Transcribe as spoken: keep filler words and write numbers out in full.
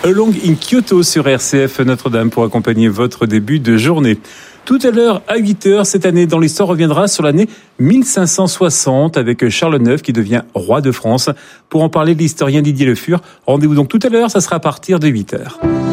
Along in Kyoto sur R C F Notre-Dame pour accompagner votre début de journée. Tout à l'heure, à huit heures, cette année dans l'histoire reviendra sur l'année mille cinq cent soixante avec Charles neuf qui devient roi de France. Pour en parler, l'historien Didier Le Fur. Rendez-vous donc tout à l'heure, ça sera à partir de huit heures.